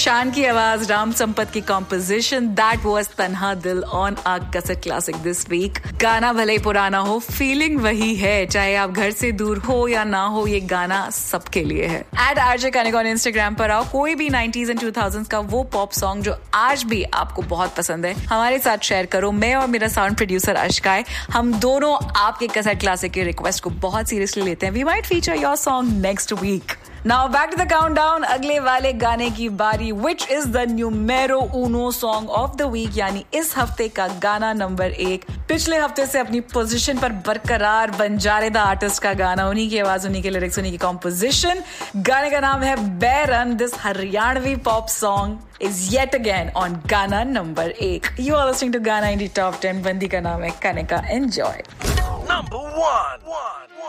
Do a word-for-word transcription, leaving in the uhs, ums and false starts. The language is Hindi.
शान की आवाज, राम संपत की कॉम्पोजिशन. दैट वाज तन्हा दिल on uh cassette classic this week. गाना भले ही पुराना हो, फीलिंग वही है. चाहे आप घर से दूर हो या ना हो, ये गाना सबके लिए है. Eight RJ Kanika on Instagram पर आओ. कोई भी नाइंटीज़ एंड टू थाउज़ेंड्स का वो पॉप सॉन्ग जो आज भी आपको बहुत पसंद है, हमारे साथ शेयर करो. मैं और मेरा साउंड प्रोड्यूसर अश्काय, हम दोनों आपके कैसेट क्लासिक के रिक्वेस्ट को बहुत सीरियसली लेते हैं. We might feature your song next week. Now back to the countdown. अगले वाले गाने की बारी. Which is the numero Uno song of the week, यानी इस हफ्ते का गाना नंबर एक. पिछले हफ्ते से अपनी पोजीशन पर बरकरार बंजारेदा आर्टिस्ट का गाना, उन्हीं की आवाज, उन्हीं के लिरिक्स, उन्हीं की कॉम्पोजिशन. गाने का नाम है बैरन. This Haryanvi pop song is yet again on गाना नंबर एक. यू आर लिसनिंग टू गाना इंडी टॉप टेन. बंदी का नाम है Kanika. Enjoy. Number one. one.